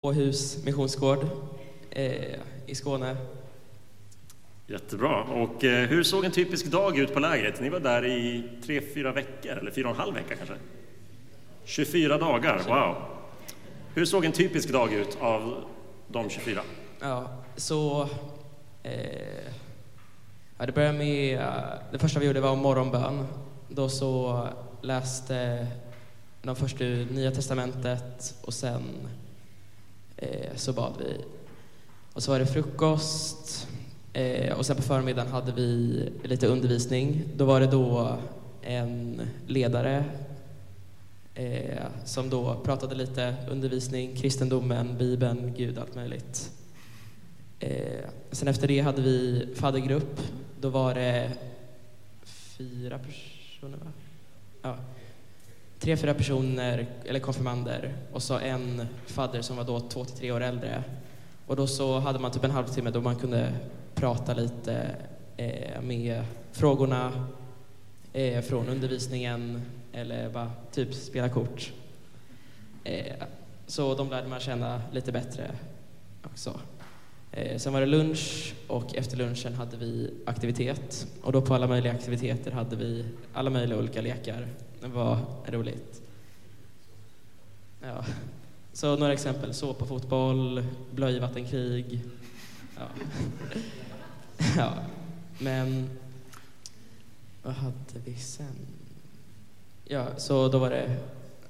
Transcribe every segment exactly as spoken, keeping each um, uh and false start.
Åhus missionsgård eh, i Skåne. Jättebra. Och eh, hur såg en typisk dag ut på lägret? Ni var där i tre, fyra veckor, eller fyra och en halv vecka kanske? tjugofyra dagar, wow. Hur såg en typisk dag ut av de tjugofyra? Ja, så... Eh, ja, det började med... Det första vi gjorde var morgonbön. Då så läste de första ur Nya testamentet och sen eh, så bad vi. Och så var det frukost eh, och sen på förmiddagen hade vi lite undervisning. Då var det då en ledare eh, som då pratade lite undervisning, kristendomen, Bibeln, Gud, allt möjligt. Eh, sen efter det hade vi faddergrupp. Då var det fyra personer, va? Ja. Tre, fyra personer, eller konfirmander, och så en fadder som var då två till tre år äldre. Och då så hade man typ en halvtimme då man kunde prata lite eh, med frågorna eh, från undervisningen eller bara typ spela kort. Eh, så de lärde man känna lite bättre också. Eh, sen var det lunch och efter lunchen hade vi aktivitet. Och då på alla möjliga aktiviteter hade vi alla möjliga olika lekar. Det var roligt. Ja. Så några exempel. Såpa, fotboll, blöjvattenkrig. Ja. Ja. Men vad hade vi sen? Ja, så då var det...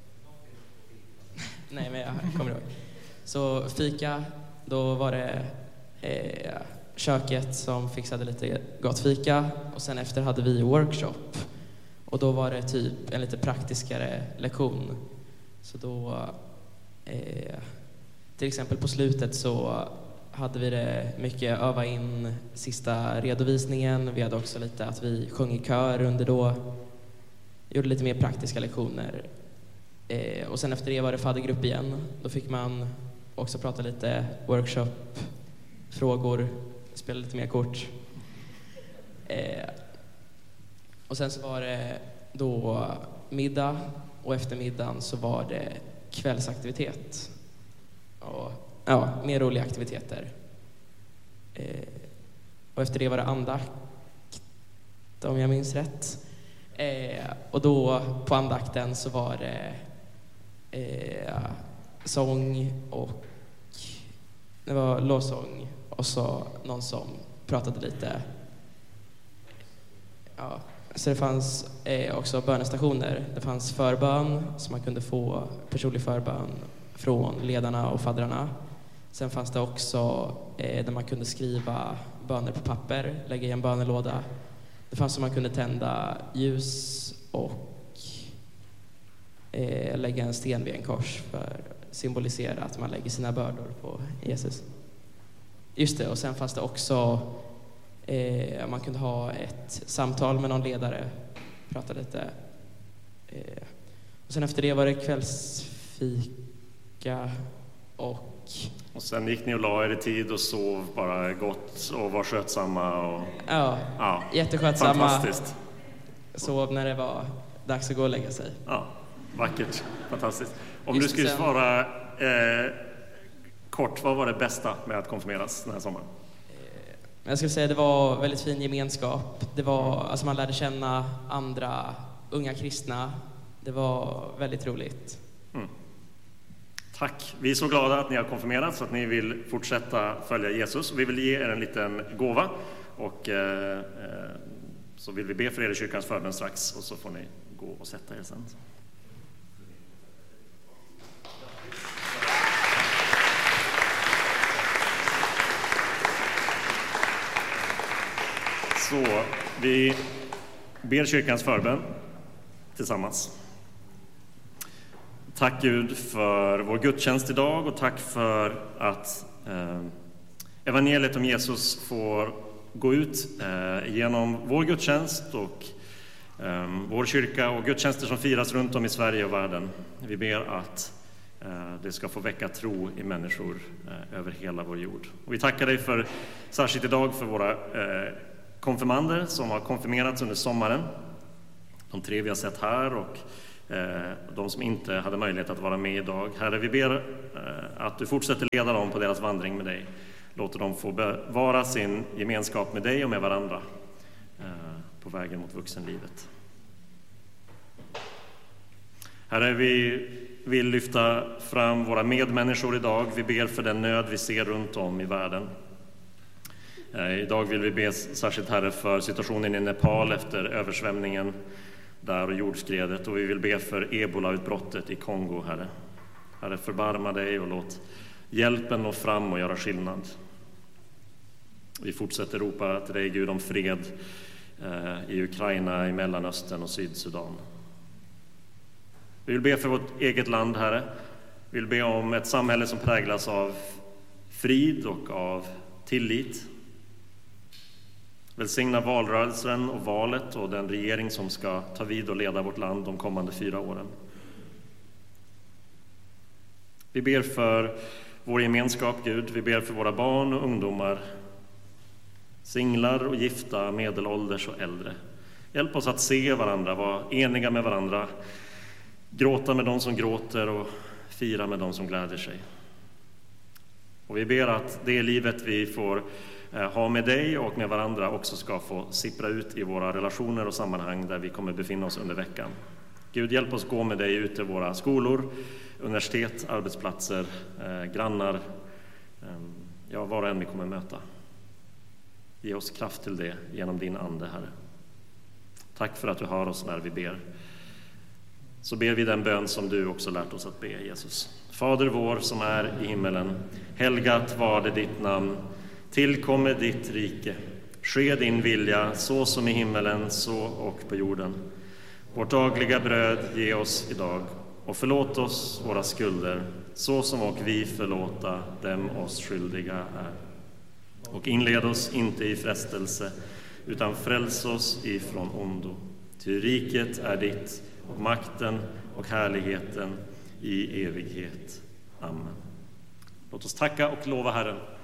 Nej, men jag kommer ihåg. Så fika, då var det eh, köket som fixade lite gott fika. Och sen efter hade vi workshop. Och då var det typ en lite praktiskare lektion. Så då, eh, till exempel på slutet så hade vi det mycket öva in sista redovisningen. Vi hade också lite att vi sjöng i kör under då. Gjorde lite mer praktiska lektioner. Eh, och sen efter det var det faddergrupp igen. Då fick man också prata lite workshop, frågor, spela lite mer kort. Eh, och sen så var det då middag, och efter middagen så var det kvällsaktivitet. Och ja, mer roliga aktiviteter. Eh, och efter det var det andakt, om jag minns rätt. Eh, och då på andakten så var det eh, sång och det var lovsång och så någon som pratade lite. Ja, så det fanns eh, också bönestationer. Det fanns förbön så man kunde få personlig förbön från ledarna och faddrarna. Sen fanns det också eh, där man kunde skriva böner på papper, lägga i en bönelåda. Det fanns så man kunde tända ljus och eh, lägga en sten vid en kors för att symbolisera att man lägger sina bördor på Jesus. Just det, och sen fanns det också eh, man kunde ha ett samtal med någon ledare, prata lite. Eh, och sen efter det var det kvällsfika och Och sen gick ni och la er i tid och sov bara gott och var skötsamma. Och... Ja, ja, jätteskötsamma. Fantastiskt. Sov när det var dags att gå och lägga sig. Ja, vackert. Fantastiskt. Om Just du skulle sen... svara eh, kort, vad var det bästa med att konfirmeras den här sommaren? Jag skulle säga att det var väldigt fin gemenskap. Det var, alltså man lärde känna andra unga kristna. Det var väldigt roligt. Mm. Tack. Vi är så glada att ni har konfirmerat så att ni vill fortsätta följa Jesus. Vi vill ge er en liten gåva och eh, så vill vi be för er i kyrkans förbön strax och så får ni gå och sätta er sen. Så vi ber kyrkans förbön tillsammans. Tack Gud för vår gudstjänst idag och tack för att eh, evangeliet om Jesus får gå ut eh, genom vår gudstjänst och eh, vår kyrka och gudstjänster som firas runt om i Sverige och världen. Vi ber att eh, det ska få väcka tro i människor eh, över hela vår jord. Och vi tackar dig för särskilt idag för våra eh, konfirmander som har konfirmerats under sommaren. De tre vi har sett här och de som inte hade möjlighet att vara med idag. Herre, vi ber att du fortsätter leda dem på deras vandring med dig. Låter dem få bevara sin gemenskap med dig och med varandra på vägen mot vuxenlivet. Herre, vi vill lyfta fram våra medmänniskor idag. Vi ber för den nöd vi ser runt om i världen. Idag vill vi be särskilt, Herre, för situationen i Nepal efter översvämningen där och jordskredet. Och vi vill be för ebolautbrottet i Kongo, Herre. Herre, förbarma dig och låt hjälpen nå fram och göra skillnad. Vi fortsätter ropa till dig, Gud, om fred i Ukraina, i Mellanöstern och Sydsudan. Vi vill be för vårt eget land, Herre. Vi vill be om ett samhälle som präglas av frid och av tillit. Välsigna valrörelsen och valet och den regering som ska ta vid och leda vårt land de kommande fyra åren. Vi ber för vår gemenskap, Gud. Vi ber för våra barn och ungdomar, singlar och gifta, medelålders och äldre. Hjälp oss att se varandra, vara eniga med varandra, gråta med de som gråter och fira med de som gläder sig. Och vi ber att det livet vi får ha med dig och med varandra också ska få sippra ut i våra relationer och sammanhang där vi kommer befinna oss under veckan. Gud, hjälp oss gå med dig ut i våra skolor, universitet, arbetsplatser, eh, grannar, eh, ja, var och en vi kommer möta. Ge oss kraft till det genom din ande, Herre. Tack för att du hör oss när vi ber. Så ber vi den bön som du också lärt oss att be, Jesus. Fader vår som är i himmelen, helgat var det ditt namn. Tillkommer ditt rike. Ske din vilja, så som i himmelen, så och på jorden. Vårt dagliga bröd ge oss idag. Och förlåt oss våra skulder, så som och vi förlåta dem oss skyldiga är. Och inled oss inte i frestelse, utan fräls oss ifrån ondo. Ty riket är ditt, och makten och härligheten i evighet. Amen. Låt oss tacka och lova Herren.